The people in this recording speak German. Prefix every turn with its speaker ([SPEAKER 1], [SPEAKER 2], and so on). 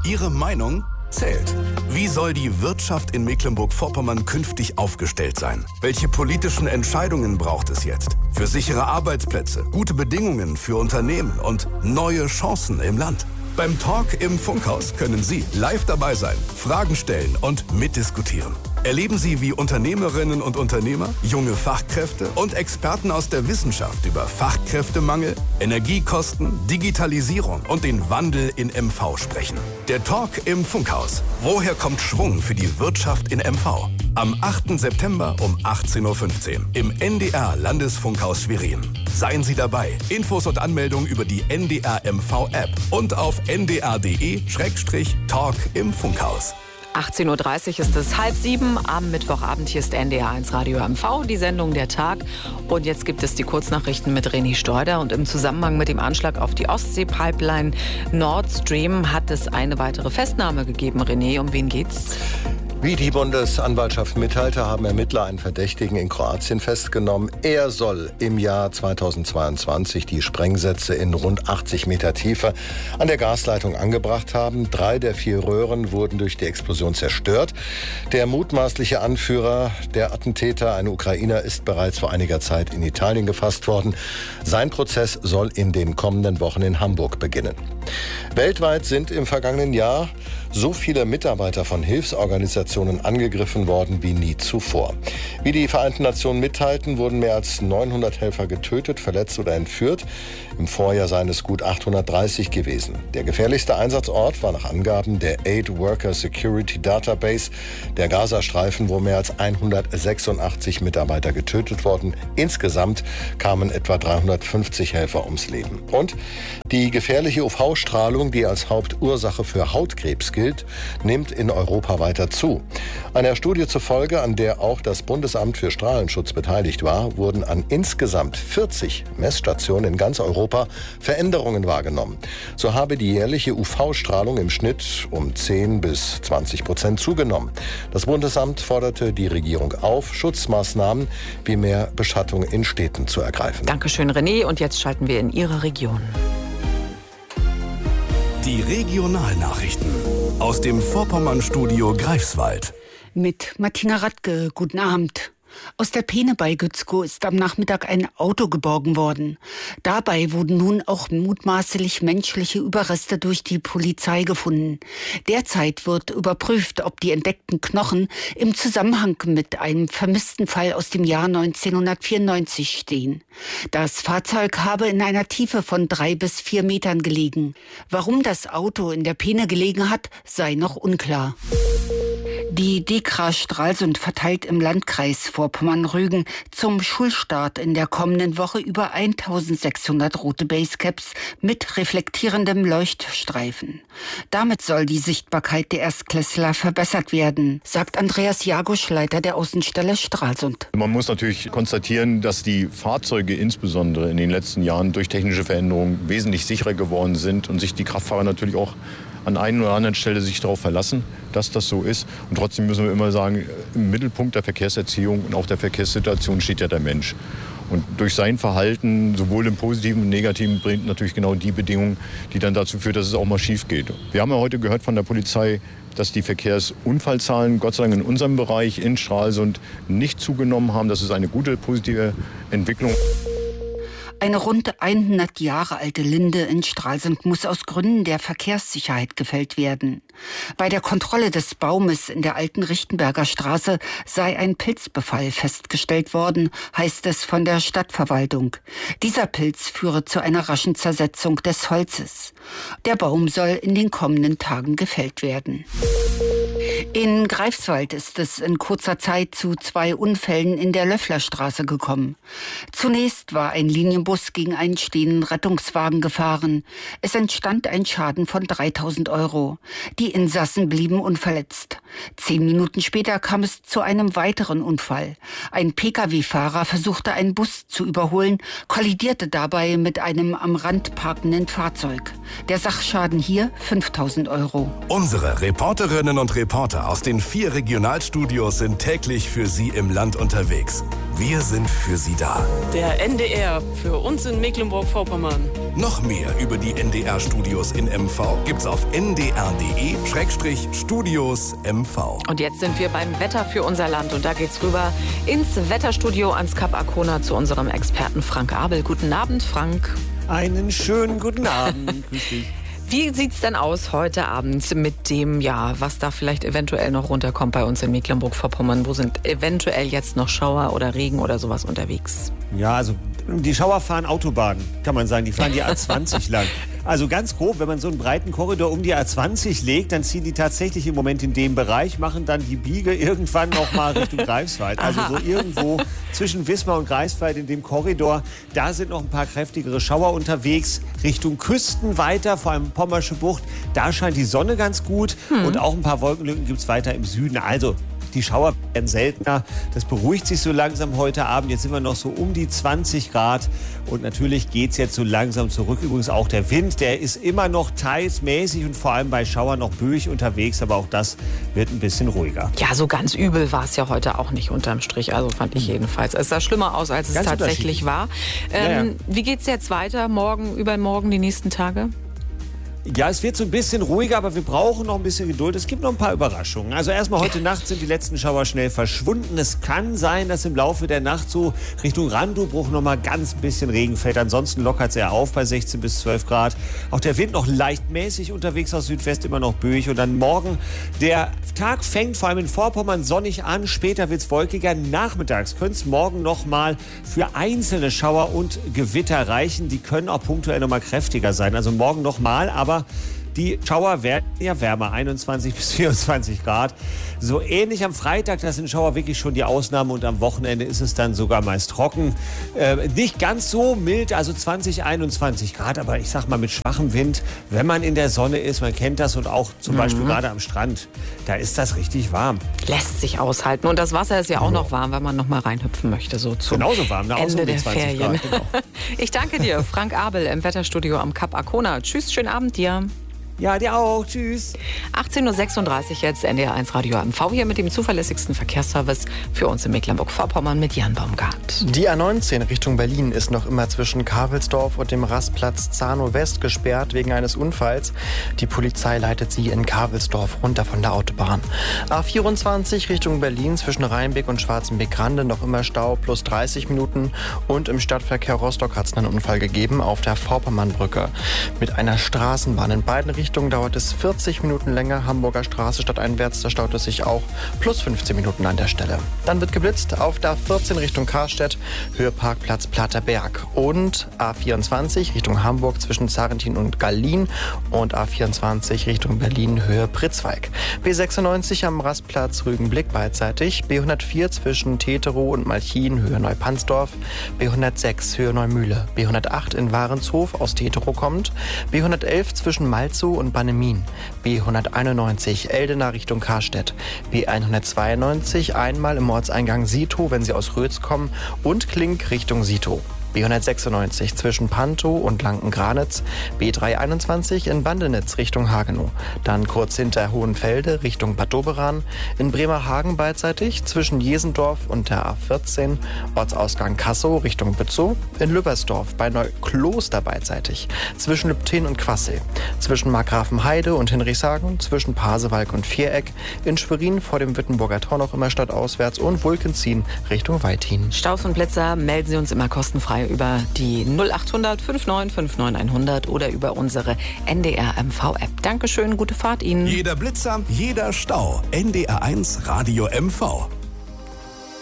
[SPEAKER 1] Ihre Meinung zählt. Wie soll die Wirtschaft in Mecklenburg-Vorpommern künftig aufgestellt sein? Welche politischen Entscheidungen braucht es jetzt? Für sichere Arbeitsplätze, gute Bedingungen für Unternehmen und neue Chancen im Land. Beim Talk im Funkhaus können Sie live dabei sein, Fragen stellen und mitdiskutieren. Erleben Sie, wie Unternehmerinnen und Unternehmer, junge Fachkräfte und Experten aus der Wissenschaft über Fachkräftemangel, Energiekosten, Digitalisierung und den Wandel in MV sprechen. Der Talk im Funkhaus. Woher kommt Schwung für die Wirtschaft in MV? Am 8. September um 18:15 Uhr im NDR Landesfunkhaus Schwerin. Seien Sie dabei. Infos und Anmeldung über die NDR MV App und auf ndr.de/Talk im Funkhaus.
[SPEAKER 2] 18:30 Uhr ist es 6:30 am Mittwochabend. Hier ist NDR 1 Radio MV, die Sendung Der Tag. Und jetzt gibt es die Kurznachrichten mit René Steuder. Und im Zusammenhang mit dem Anschlag auf die Ostsee-Pipeline Nord Stream hat es eine weitere Festnahme gegeben. René, um wen geht's?
[SPEAKER 3] Wie die Bundesanwaltschaft mitteilte, haben Ermittler einen Verdächtigen in Kroatien festgenommen. Er soll im Jahr 2022 die Sprengsätze in rund 80 Meter Tiefe an der Gasleitung angebracht haben. 3 der 4 Röhren wurden durch die Explosion zerstört. Der mutmaßliche Anführer der Attentäter, ein Ukrainer, ist bereits vor einiger Zeit in Italien gefasst worden. Sein Prozess soll in den kommenden Wochen in Hamburg beginnen. Weltweit sind im vergangenen Jahr so viele Mitarbeiter von Hilfsorganisationen angegriffen worden wie nie zuvor. Wie die Vereinten Nationen mitteilten, wurden mehr als 900 Helfer getötet, verletzt oder entführt. Im Vorjahr seien es gut 830 gewesen. Der gefährlichste Einsatzort war nach Angaben der Aid Worker Security Database der Gazastreifen, wo mehr als 186 Mitarbeiter getötet wurden. Insgesamt kamen etwa 350 Helfer ums Leben. Und die gefährliche UV-Strahlung, die als Hauptursache für Hautkrebs gilt, nimmt in Europa weiter zu. Einer Studie zufolge, an der auch das Bundesamt für Strahlenschutz beteiligt war, wurden an insgesamt 40 Messstationen in ganz Europa Veränderungen wahrgenommen. So habe die jährliche UV-Strahlung im Schnitt um 10-20% zugenommen. Das Bundesamt forderte die Regierung auf, Schutzmaßnahmen wie mehr Beschattung in Städten zu ergreifen.
[SPEAKER 2] Dankeschön, René. Und jetzt schalten wir in Ihre Region.
[SPEAKER 1] Die Regionalnachrichten aus dem Vorpommern-Studio Greifswald.
[SPEAKER 4] Mit Martina Radke, guten Abend. Aus der Peene bei Gützkow ist am Nachmittag ein Auto geborgen worden. Dabei wurden nun auch mutmaßlich menschliche Überreste durch die Polizei gefunden. Derzeit wird überprüft, ob die entdeckten Knochen im Zusammenhang mit einem vermissten Fall aus dem Jahr 1994 stehen. Das Fahrzeug habe in einer Tiefe von 3 bis 4 Metern gelegen. Warum das Auto in der Peene gelegen hat, sei noch unklar. Die DEKRA Stralsund verteilt im Landkreis Vorpommern-Rügen zum Schulstart in der kommenden Woche über 1600 rote Basecaps mit reflektierendem Leuchtstreifen. Damit soll die Sichtbarkeit der Erstklässler verbessert werden, sagt Andreas Jagusch, Leiter der Außenstelle Stralsund.
[SPEAKER 5] Man muss natürlich konstatieren, dass die Fahrzeuge insbesondere in den letzten Jahren durch technische Veränderungen wesentlich sicherer geworden sind und sich die Kraftfahrer natürlich auch an einer oder anderen Stelle sich darauf verlassen, dass das so ist. Und trotzdem müssen wir immer sagen, im Mittelpunkt der Verkehrserziehung und auch der Verkehrssituation steht ja der Mensch. Und durch sein Verhalten, sowohl im Positiven und im Negativen, bringt natürlich genau die Bedingungen, die dann dazu führt, dass es auch mal schief geht. Wir haben ja heute gehört von der Polizei, dass die Verkehrsunfallzahlen Gott sei Dank in unserem Bereich in Stralsund nicht zugenommen haben. Das ist eine gute, positive Entwicklung.
[SPEAKER 4] Eine rund 100 Jahre alte Linde in Stralsund muss aus Gründen der Verkehrssicherheit gefällt werden. Bei der Kontrolle des Baumes in der alten Richtenberger Straße sei ein Pilzbefall festgestellt worden, heißt es von der Stadtverwaltung. Dieser Pilz führe zu einer raschen Zersetzung des Holzes. Der Baum soll in den kommenden Tagen gefällt werden. In Greifswald ist es in kurzer Zeit zu 2 Unfällen in der Löfflerstraße gekommen. Zunächst war ein Linienbus gegen einen stehenden Rettungswagen gefahren. Es entstand ein Schaden von 3.000 €. Die Insassen blieben unverletzt. 10 Minuten später kam es zu einem weiteren Unfall. Ein Pkw-Fahrer versuchte, einen Bus zu überholen, kollidierte dabei mit einem am Rand parkenden Fahrzeug. Der Sachschaden hier 5.000 €.
[SPEAKER 1] Unsere Reporterinnen und Reporter Reporter aus den 4 Regionalstudios sind täglich für Sie im Land unterwegs. Wir sind für Sie da.
[SPEAKER 6] Der NDR für uns in Mecklenburg-Vorpommern.
[SPEAKER 1] Noch mehr über die NDR-Studios in MV gibt's auf ndr.de/Studios MV.
[SPEAKER 2] Und jetzt sind wir beim Wetter für unser Land. Und da geht's rüber ins Wetterstudio ans Kap Arkona zu unserem Experten Frank Abel. Guten Abend, Frank.
[SPEAKER 7] Einen schönen guten Abend. Grüß dich.
[SPEAKER 2] Wie sieht's denn aus heute Abend mit dem, was da vielleicht eventuell noch runterkommt bei uns in Mecklenburg-Vorpommern? Wo sind eventuell jetzt noch Schauer oder Regen oder sowas unterwegs?
[SPEAKER 7] Ja, also die Schauer fahren Autobahn, kann man sagen. Die fahren die A20 lang. Also ganz grob, wenn man so einen breiten Korridor um die A20 legt, dann ziehen die tatsächlich im Moment in dem Bereich, machen dann die Biege irgendwann noch mal Richtung Greifswald. Also so irgendwo zwischen Wismar und Greifswald in dem Korridor, da sind noch ein paar kräftigere Schauer unterwegs. Richtung Küsten weiter, vor allem Pommersche Bucht, da scheint die Sonne ganz gut. Und auch ein paar Wolkenlücken gibt es weiter im Süden. Also die Schauer werden seltener. Das beruhigt sich so langsam heute Abend. Jetzt sind wir noch so um die 20 Grad. Und natürlich geht es jetzt so langsam zurück. Übrigens auch der Wind, der ist immer noch teils mäßig und vor allem bei Schauern noch böig unterwegs. Aber auch das wird ein bisschen ruhiger.
[SPEAKER 2] Ja, so ganz übel war es ja heute auch nicht unterm Strich. Also fand ich jedenfalls. Es sah schlimmer aus, als es
[SPEAKER 7] Ganz
[SPEAKER 2] tatsächlich war. Wie geht es jetzt weiter? Morgen, übermorgen, die nächsten Tage?
[SPEAKER 7] Ja, es wird so ein bisschen ruhiger, aber wir brauchen noch ein bisschen Geduld. Es gibt noch ein paar Überraschungen. Also erstmal heute Nacht sind die letzten Schauer schnell verschwunden. Es kann sein, dass im Laufe der Nacht so Richtung Randobruch noch mal ganz ein bisschen Regen fällt. Ansonsten lockert es eher auf bei 16 bis 12 Grad. Auch der Wind noch leicht mäßig unterwegs aus Südwest, immer noch böig. Und dann morgen, der Tag fängt vor allem in Vorpommern sonnig an. Später wird es wolkiger. Nachmittags könnte es morgen noch mal für einzelne Schauer und Gewitter reichen. Die können auch punktuell noch mal kräftiger sein. Also morgen noch mal, aber die Schauer werden ja wärmer, 21 bis 24 Grad. So ähnlich am Freitag, das sind Schauer wirklich schon die Ausnahme und am Wochenende ist es dann sogar meist trocken. Nicht ganz so mild, also 20, 21 Grad, aber ich sag mal mit schwachem Wind, wenn man in der Sonne ist, man kennt das und auch zum Beispiel gerade am Strand, da ist das richtig warm.
[SPEAKER 2] Lässt sich aushalten und das Wasser ist ja auch noch warm, wenn man noch mal reinhüpfen möchte, so zum
[SPEAKER 7] genauso warm,
[SPEAKER 2] Ende der Ferien.
[SPEAKER 7] Grad, genau.
[SPEAKER 2] Ich danke dir, Frank Abel im Wetterstudio am Kap Arkona. Tschüss, schönen Abend dir.
[SPEAKER 7] Ja, dir auch. Tschüss.
[SPEAKER 2] 18.36 Uhr jetzt NDR1 Radio MV hier mit dem zuverlässigsten Verkehrsservice für uns in Mecklenburg-Vorpommern mit Jan Baumgart.
[SPEAKER 8] Die A19 Richtung Berlin ist noch immer zwischen Kavelsdorf und dem Rastplatz Zahnow West gesperrt wegen eines Unfalls. Die Polizei leitet sie in Kavelsdorf runter von der Autobahn. A24 Richtung Berlin zwischen Rheinbeck und Schwarzenbeck-Grande noch immer Stau plus 30 Minuten. Und im Stadtverkehr Rostock hat es einen Unfall gegeben auf der Vorpommernbrücke. Mit einer Straßenbahn in beiden Richtungen dauert es 40 Minuten länger. Hamburger Straße stadteinwärts, da staut es sich auch plus 15 Minuten an der Stelle. Dann wird geblitzt auf der 14 Richtung Karstedt, Höhe Parkplatz Platterberg. Und A24 Richtung Hamburg zwischen Zarrentin und Gallien und A24 Richtung Berlin, Höhe Pritzwalk. B96 am Rastplatz Rügenblick beidseitig, B104 zwischen Teterow und Malchin, Höhe Neupanzdorf, B106 Höhe Neumühle, B108 in Warenshof aus Teterow kommt, B111 zwischen Malzow und Bannemin, B191 Eldena Richtung Karstedt, B192 einmal im Ortseingang Sito, wenn Sie aus Rötz kommen, und Klink Richtung Sito. B196 zwischen Pantow und Lanken-Granitz, B321 in Bandenitz Richtung Hagenow, dann kurz hinter Hohenfelde Richtung Bad Doberan, in Bremerhagen beidseitig zwischen Jesendorf und der A14, Ortsausgang Kassow Richtung Bützow, in Lübbersdorf bei Neukloster beidseitig zwischen Lübten und Quassel, zwischen Markgrafenheide und Hinrichshagen, zwischen Pasewalk und Viereck, in Schwerin vor dem Wittenburger Tor noch immer stadtauswärts und Wulkenzien Richtung Weithin.
[SPEAKER 2] Staus und Blitzer melden Sie uns immer kostenfrei über die 0800 59 100 oder über unsere NDR MV-App. Dankeschön, gute Fahrt Ihnen.
[SPEAKER 1] Jeder Blitzer, jeder Stau. NDR1 Radio MV.